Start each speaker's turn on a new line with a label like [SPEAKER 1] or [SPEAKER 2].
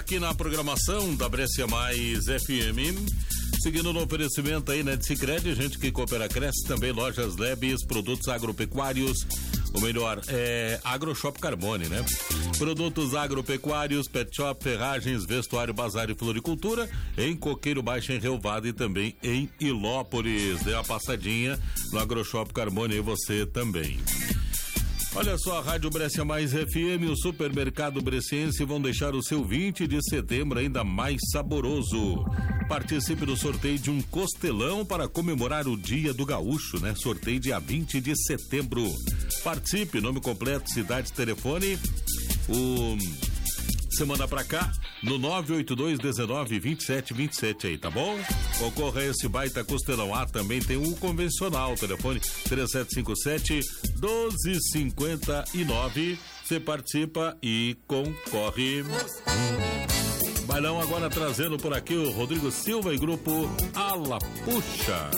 [SPEAKER 1] aqui na programação da Brescia Mais FM. Seguindo no oferecimento aí, né, de Sicredi, gente que coopera, cresce. Também Lojas Lebes, produtos agropecuários. O melhor é AgroShop Carbone, né? Produtos agropecuários, pet shop, ferragens, vestuário, bazar e floricultura. Em Coqueiro Baixo, em Relvado e também em Ilópolis. Dê uma passadinha no AgroShop Carbone e você também. Olha só, a Rádio Brescia Mais FM, o Supermercado Bresciense vão deixar o seu 20 de setembro ainda mais saboroso. Participe do sorteio de um costelão para comemorar o Dia do Gaúcho, né? Sorteio dia 20 de setembro. Participe, nome completo, cidade, telefone. Você manda pra cá no 982-19-2727 aí, tá bom? Concorra a esse baita costelão. Também tem um convencional, telefone 3757-1259. Você participa e concorre. Bailão agora trazendo por aqui o Rodrigo Silva e grupo Ala Puxa.